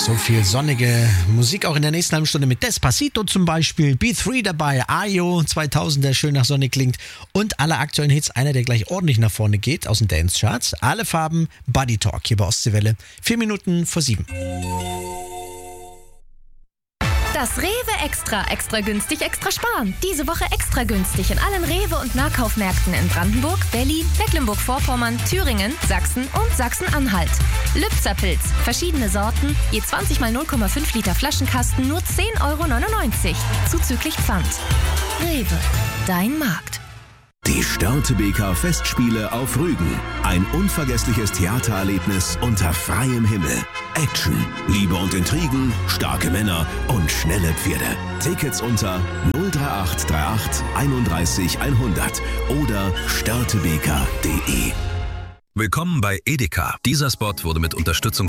So viel sonnige Musik auch in der nächsten halben Stunde mit Despacito zum Beispiel, B3 dabei, Ayo 2000, der schön nach Sonne klingt und alle aktuellen Hits, einer, der gleich ordentlich nach vorne geht aus den Dance-Charts. Alle Farben, Buddy Talk hier bei Ostseewelle, 4 Minuten vor 7. Das Rewe Extra günstig, extra sparen. Diese Woche extra günstig in allen Rewe- und Nahkaufmärkten in Brandenburg, Berlin, Mecklenburg-Vorpommern, Thüringen, Sachsen und Sachsen-Anhalt. Lübzer-Pilz, verschiedene Sorten, je 20 mal 0,5 Liter Flaschenkasten, nur 10,99 €, zuzüglich Pfand. Rewe, dein Markt. Die Störtebeker Festspiele auf Rügen. Ein unvergessliches Theatererlebnis unter freiem Himmel. Action, Liebe und Intrigen, starke Männer und schnelle Pferde. Tickets unter 03838 31 100 oder störtebeker.de. Willkommen bei Edeka. Dieser Spot wurde mit Unterstützung